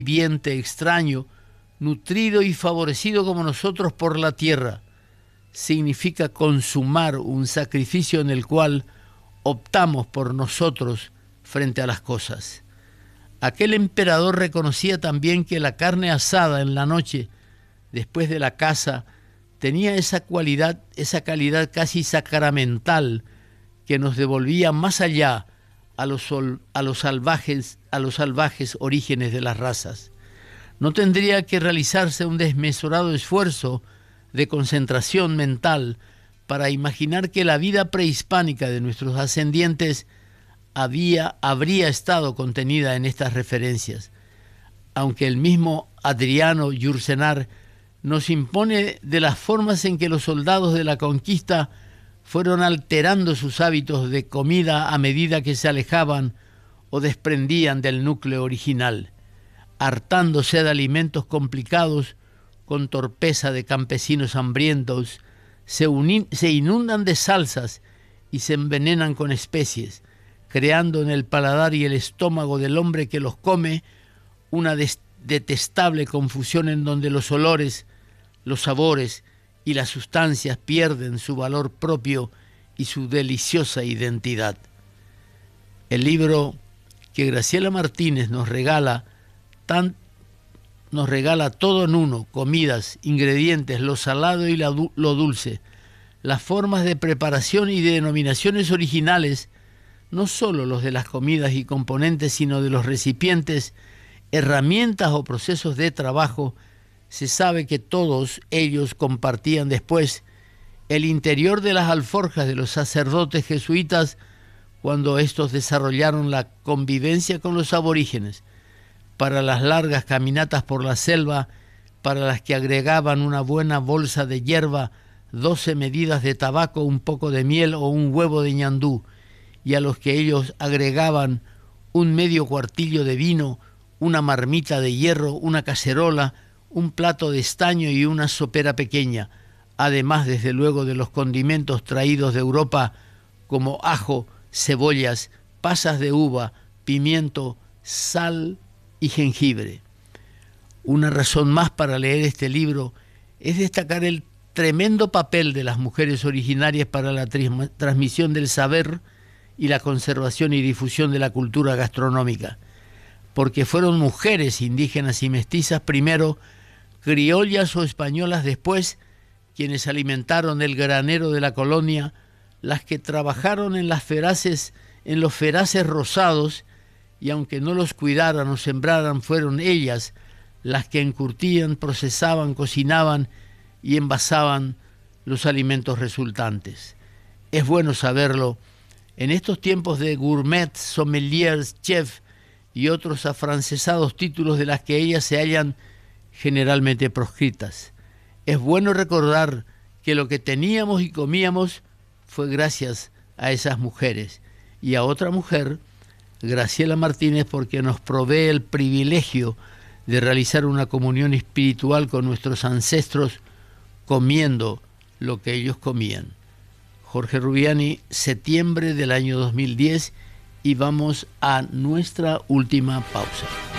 viviente extraño, nutrido y favorecido como nosotros por la tierra. Significa consumar un sacrificio en el cual optamos por nosotros frente a las cosas. Aquel emperador reconocía también que la carne asada en la noche, después de la caza, tenía esa calidad casi sacramental que nos devolvía más allá a los salvajes orígenes de las razas. No tendría que realizarse un desmesurado esfuerzo de concentración mental para imaginar que la vida prehispánica de nuestros ascendientes habría estado contenida en estas referencias, aunque el mismo Adriano Yourcenar nos impone de las formas en que los soldados de la conquista fueron alterando sus hábitos de comida a medida que se alejaban o desprendían del núcleo original, hartándose de alimentos complicados con torpeza de campesinos hambrientos, se inundan de salsas y se envenenan con especies, creando en el paladar y el estómago del hombre que los come una detestable confusión en donde los olores, los sabores y las sustancias pierden su valor propio y su deliciosa identidad. El libro que Graciela Martínez nos regala todo en uno: comidas, ingredientes, lo salado y lo dulce, las formas de preparación y de denominaciones originales, no solo los de las comidas y componentes, sino de los recipientes, herramientas o procesos de trabajo. Se sabe que todos ellos compartían después el interior de las alforjas de los sacerdotes jesuitas cuando estos desarrollaron la convivencia con los aborígenes, para las largas caminatas por la selva, para las que agregaban una buena bolsa de hierba, 12 medidas de tabaco, un poco de miel o un huevo de ñandú, y a los que ellos agregaban un medio cuartillo de vino, una marmita de hierro, una cacerola, un plato de estaño y una sopera pequeña, además desde luego de los condimentos traídos de Europa como ajo, cebollas, pasas de uva, pimiento, sal y jengibre. Una razón más para leer este libro es destacar el tremendo papel de las mujeres originarias para la transmisión del saber y la conservación y difusión de la cultura gastronómica, porque fueron mujeres indígenas y mestizas primero, criollas o españolas después, quienes alimentaron el granero de la colonia, las que trabajaron en los feraces rosados, y aunque no los cuidaran o sembraran, fueron ellas las que encurtían, procesaban, cocinaban y envasaban los alimentos resultantes. Es bueno saberlo en estos tiempos de gourmet, sommeliers, chef y otros afrancesados títulos de las que ellas se hallan generalmente proscritas. Es bueno recordar que lo que teníamos y comíamos fue gracias a esas mujeres, y a otra mujer, Graciela Martínez, porque nos provee el privilegio de realizar una comunión espiritual con nuestros ancestros comiendo lo que ellos comían. Jorge Rubiani, septiembre del año 2010, y vamos a nuestra última pausa.